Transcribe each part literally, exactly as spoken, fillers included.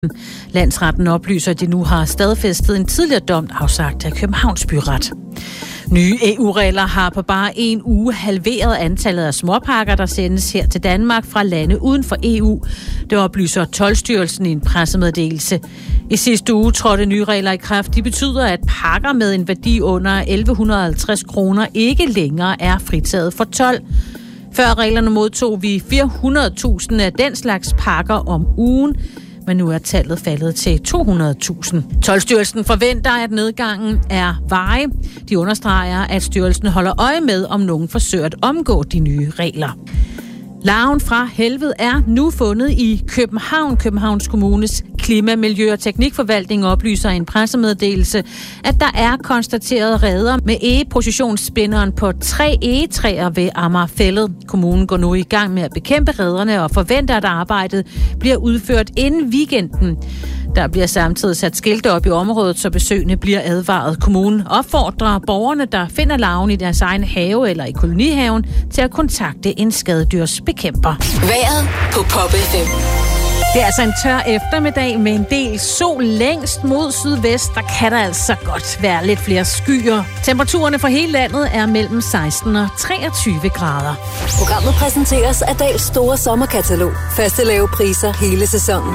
Landsretten oplyser, at de nu har stadfæstet en tidligere dom afsagt af Københavns Byret. Nye E U-regler har på bare en uge halveret antallet af småpakker, der sendes her til Danmark fra lande uden for E U. Det oplyser Toldstyrelsen i en pressemeddelelse. I sidste uge trådte nye regler i kraft. De betyder, at pakker med en værdi under elleve halvtreds kroner ikke længere er fritaget for told. Før reglerne modtog vi fire hundrede tusind af den slags pakker om ugen, men nu er tallet faldet til to hundrede tusind. Toldstyrelsen forventer, at nedgangen er varig. De understreger, at styrelsen holder øje med, om nogen forsøger at omgå de nye regler. Larven fra helvede er nu fundet i København. Københavns Kommunes Klima-, Miljø- og Teknikforvaltning oplyser i en pressemeddelelse, at der er konstateret reder med egepositionsspinderen på tre egetræer ved Amagerfælled. Kommunen går nu i gang med at bekæmpe rederne og forventer, at arbejdet bliver udført inden weekenden. Der bliver samtidig sat skilte op i området, så besøgende bliver advaret. Kommunen opfordrer borgerne, der finder larven i deres egen have eller i kolonihaven, til at kontakte en skadedyrsbekæmper. Vejret på Pop F M. Det er altså en tør eftermiddag med en del sol længst mod sydvest. Der kan der altså godt være lidt flere skyer. Temperaturerne for hele landet er mellem seksten og treogtyve grader. Programmet præsenteres af Dahls store sommerkatalog. Faste lave priser hele sæsonen.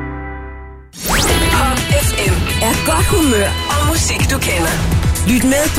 Pop F M er godt humør og musik, du kender. Lyt med